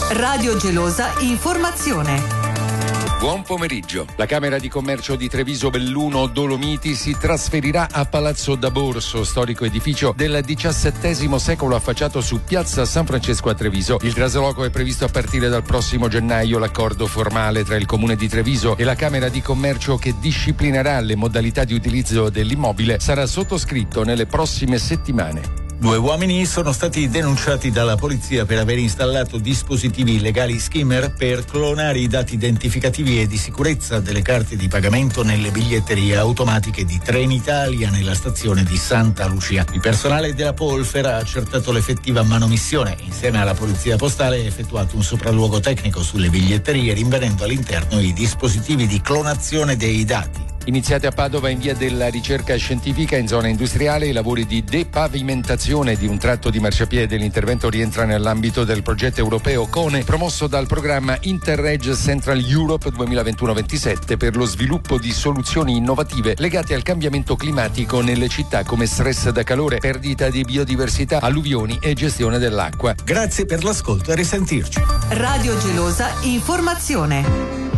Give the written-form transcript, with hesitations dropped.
Radio Gelosa Informazione. Buon pomeriggio. La Camera di Commercio di Treviso Belluno Dolomiti si trasferirà a Palazzo d'Aborso, storico edificio del XVII secolo affacciato su Piazza San Francesco a Treviso. Il trasloco è previsto a partire dal prossimo gennaio. L'accordo formale tra il Comune di Treviso e la Camera di Commercio che disciplinerà le modalità di utilizzo dell'immobile sarà sottoscritto nelle prossime settimane. 2 uomini sono stati denunciati dalla polizia per aver installato dispositivi illegali skimmer per clonare i dati identificativi e di sicurezza delle carte di pagamento nelle biglietterie automatiche di Trenitalia nella stazione di Santa Lucia. Il personale della Polfer ha accertato l'effettiva manomissione e insieme alla polizia postale ha effettuato un sopralluogo tecnico sulle biglietterie rinvenendo all'interno i dispositivi di clonazione dei dati. Iniziati a Padova in via della ricerca scientifica in zona industriale i lavori di depavimentazione di un tratto di marciapiede. L'intervento rientra nell'ambito del progetto europeo CONE promosso dal programma Interreg Central Europe 2021-27 per lo sviluppo di soluzioni innovative legate al cambiamento climatico nelle città come stress da calore, perdita di biodiversità, alluvioni e gestione dell'acqua. Grazie per l'ascolto e risentirci. Radio Gelosa Informazione.